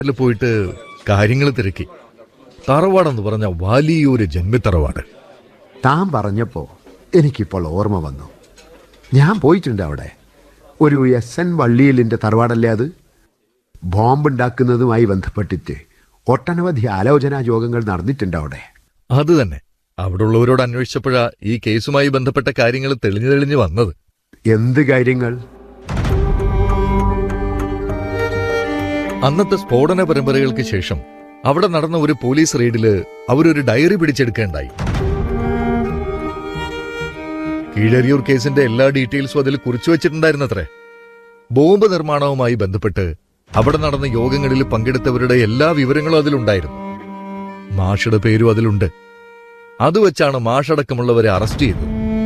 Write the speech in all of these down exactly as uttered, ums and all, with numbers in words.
പോയിട്ട് കാര്യങ്ങൾ തിരക്കി. തറവാടെന്ന് പറഞ്ഞ വലിയൊരു ജന്മിത്തറവാട്. താൻ പറഞ്ഞപ്പോൾ എനിക്കിപ്പോൾ ഓർമ്മ വന്നു. ഞാൻ പോയിട്ടുണ്ട് അവിടെ. ഒരു എസ് എൻ വള്ളിയിലിൻ്റെ തറവാടല്ലേ അത്? ബോംബുണ്ടാക്കുന്നതുമായി ബന്ധപ്പെട്ടിട്ട് ഒട്ടനവധി ആലോചനാ യോഗങ്ങൾ നടന്നിട്ടുണ്ട് അവിടെ. അത് തന്നെ. അവിടെ ഉള്ളവരോട് അന്വേഷിച്ചപ്പോഴാ ഈ കേസുമായി ബന്ധപ്പെട്ട കാര്യങ്ങൾ തെളിഞ്ഞു തെളിഞ്ഞു വന്നത്. എന്ത് കാര്യങ്ങൾ? അന്നത്തെ സ്ഫോടന പരമ്പരകൾക്ക് ശേഷം അവിടെ നടന്ന ഒരു പോലീസ് റെയ്ഡില് അവരൊരു ഡയറി പിടിച്ചെടുക്കേണ്ടായി. കീഴരിയൂർ കേസിന്റെ എല്ലാ ഡീറ്റെയിൽസും അതിൽ കുറിച്ചു വച്ചിട്ടുണ്ടായിരുന്നത്രേ. ബോംബ് നിർമ്മാണവുമായി ബന്ധപ്പെട്ട് അവിടെ നടന്ന യോഗങ്ങളിൽ പങ്കെടുത്തവരുടെ എല്ലാ വിവരങ്ങളും അതിലുണ്ടായിരുന്നു. മാഷയുടെ പേരും അതിലുണ്ട്. അത് വെച്ചാണ് മാഷടക്കമുള്ളവരെ അറസ്റ്റ് ചെയ്തത്.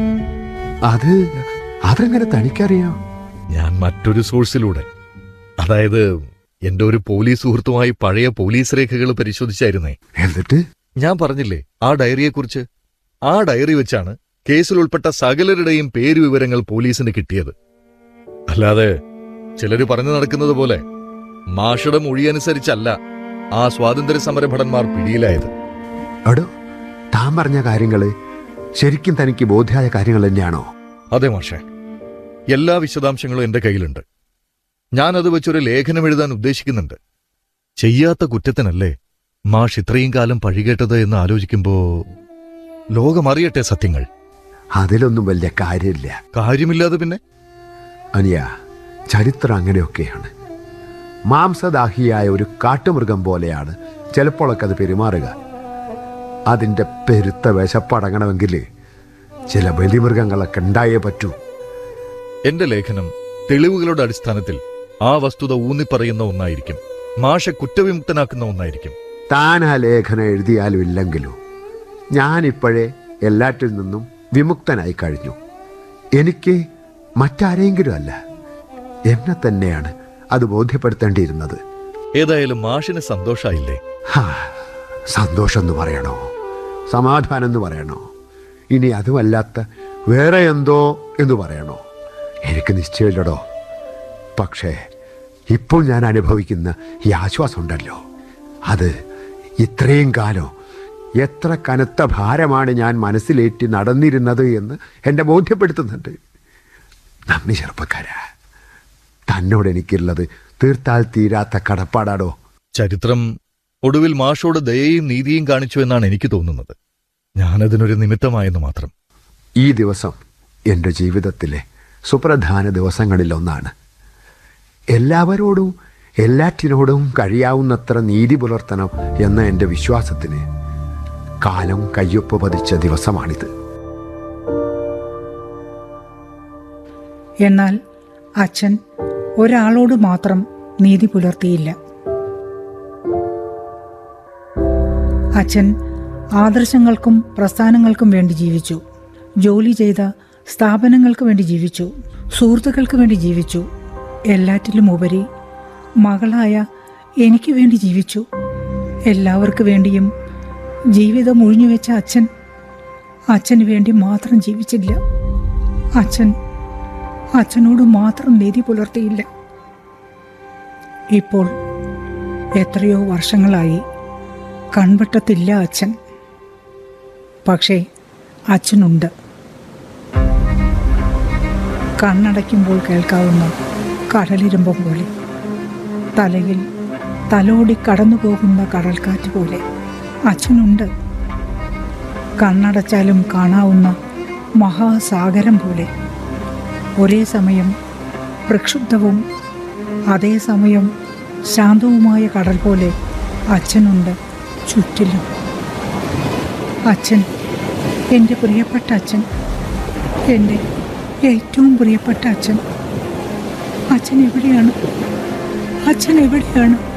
അത് അതെങ്ങനെ തനിക്കറിയാം? ഞാൻ മറ്റൊരു സോഴ്സിലൂടെ, അതായത് എന്റെ ഒരു പോലീസ് സുഹൃത്തുമായി പഴയ പോലീസ് രേഖകൾ പരിശോധിച്ചായിരുന്നേ. എന്നിട്ട് ഞാൻ പറഞ്ഞില്ലേ ആ ഡയറിയെക്കുറിച്ച്. ആ ഡയറി വെച്ചാണ് കേസിൽ ഉൾപ്പെട്ട സകലരുടെയും പേരുവിവരങ്ങൾ പോലീസിന് കിട്ടിയത്. അല്ലാതെ ചിലര് പറഞ്ഞു നടക്കുന്നത് പോലെ മാഷയുടെ മൊഴിയനുസരിച്ചല്ല ആ സ്വാതന്ത്ര്യ സമര ഭടന്മാർ പിടിയിലായത്. എടോ, താൻ പറഞ്ഞ കാര്യങ്ങള് ശരിക്കും തനിക്ക് ബോധ്യമായ കാര്യങ്ങൾ തന്നെയാണോ? അതെ മാഷേ, എല്ലാ വിശദാംശങ്ങളും എന്റെ കയ്യിലുണ്ട്. ഞാനത് വെച്ചൊരു ലേഖനം എഴുതാൻ ഉദ്ദേശിക്കുന്നുണ്ട്. ചെയ്യാത്ത കുറ്റത്തിനല്ലേ മാഷ് ഇത്രയും കാലം പഴികേട്ടത് എന്ന് ആലോചിക്കുമ്പോ ലോകമറിയട്ടെ സത്യങ്ങൾ. അതിലൊന്നും വലിയ കാര്യമില്ല. കാര്യമില്ലാതെ പിന്നെ? അനിയ, ചരിത്രം അങ്ങനെയൊക്കെയാണ്. മാംസദാഹിയായ ഒരു കാട്ടുമൃഗം പോലെയാണ് ചിലപ്പോഴൊക്കെ അത് പെരുമാറുക. അതിൻ്റെ പെരുത്ത വിശപ്പടങ്ങണമെങ്കിൽ ചില ബലിമൃഗങ്ങളൊക്കെ ഉണ്ടായേ പറ്റൂ. എന്റെ ലേഖനം തെളിവുകളുടെ അടിസ്ഥാനത്തിൽ ആ വസ്തുത ഊന്നിപ്പറയുന്ന ഒന്നായിരിക്കും. മാഷെ കുറ്റവിമുക്തനാക്കുന്ന ഒന്നായിരിക്കും. താൻ ആ ലേഖനം എഴുതിയാലും ഇല്ലെങ്കിലും ഞാനിപ്പോഴേ എല്ലാറ്റിൽ നിന്നും വിമുക്തനായി കഴിഞ്ഞു. എനിക്ക് മറ്റാരെങ്കിലും അല്ല, എന്നെ തന്നെയാണ് അത് ബോധ്യപ്പെടുത്തേണ്ടിയിരുന്നത്. ഏതായാലും മാഷിന് സന്തോഷായില്ലേ? സന്തോഷം എന്ന് പറയണോ, സമാധാനം എന്ന് പറയണോ, ഇനി അതുമല്ലാത്ത വേറെ എന്തോ എന്ന് പറയണോ, എനിക്ക് നിശ്ചയമില്ലടോ. പക്ഷേ ഇപ്പോൾ ഞാൻ അനുഭവിക്കുന്ന ഈ ആശ്വാസമുണ്ടല്ലോ, അത് ഇത്രയും കാലം എത്ര കനത്ത ഭാരമാണ് ഞാൻ മനസ്സിലേറ്റി നടന്നിരുന്നത് എന്ന് എന്നെ ബോധ്യപ്പെടുത്തുന്നുണ്ട്. നന്ദി ചെറുപ്പക്കാരാ. തന്നോട് എനിക്കുള്ളത് തീർത്താൽ തീരാത്ത കടപ്പാടാടോ. ചരിത്രം ഒടുവിൽ മാഷോട് ദയയും നീതിയും കാണിച്ചു എന്നാണ് എനിക്ക് തോന്നുന്നത്. ഞാനതിനൊരു നിമിത്തമായെന്ന് മാത്രം. ഈ ദിവസം എൻ്റെ ജീവിതത്തിലെ സുപ്രധാന ദിവസങ്ങളിലൊന്നാണ്. എല്ലാവരോടും എല്ലാറ്റിനോടും കഴിയാവുന്നത്ര നീതി പുലർത്തണം എന്ന എൻ്റെ വിശ്വാസത്തിന് കാലം കയ്യൊപ്പ് പതിച്ച ദിവസമാണിത്. എന്നാൽ അച്ഛൻ ഒരാളോട് മാത്രം നീതി പുലർത്തിയില്ല. അച്ഛൻ ആദർശങ്ങൾക്കും പ്രസ്ഥാനങ്ങൾക്കും വേണ്ടി ജീവിച്ചു. ജോലി ചെയ്ത സ്ഥാപനങ്ങൾക്ക് വേണ്ടി ജീവിച്ചു. സുഹൃത്തുക്കൾക്ക് വേണ്ടി ജീവിച്ചു. എല്ലാറ്റിലും ഉപരി മകളായ എനിക്ക് വേണ്ടി ജീവിച്ചു. എല്ലാവർക്കു വേണ്ടിയും ജീവിതം ഒഴിഞ്ഞുവെച്ച അച്ഛൻ അച്ഛന് വേണ്ടി മാത്രം ജീവിച്ചില്ല. അച്ഛൻ അച്ഛനോട് മാത്രം നീതി പുലർത്തിയില്ല. ഇപ്പോൾ എത്രയോ വർഷങ്ങളായി കൺവെട്ടത്തില്ല അച്ഛൻ. പക്ഷേ അച്ഛനുണ്ട്. കണ്ണടയ്ക്കുമ്പോൾ കേൾക്കാവുന്ന കടലിരമ്പം പോലെ, തലയിൽ തലോടി കടന്നു പോകുന്ന കടൽക്കാറ്റ് പോലെ അച്ഛനുണ്ട്. കണ്ണടച്ചാലും കാണാവുന്ന മഹാസാഗരം പോലെ, ഒരേ സമയം പ്രക്ഷുബ്ധവും അതേസമയം ശാന്തവുമായ കടൽ പോലെ അച്ഛനുണ്ട് ചുറ്റിലും. അച്ഛൻ, എൻ്റെ പ്രിയപ്പെട്ട അച്ഛൻ, എൻ്റെ ഏറ്റവും പ്രിയപ്പെട്ട അച്ഛൻ. അച്ഛൻ എവിടെയാണ്? അച്ഛൻ എവിടെയാണ്?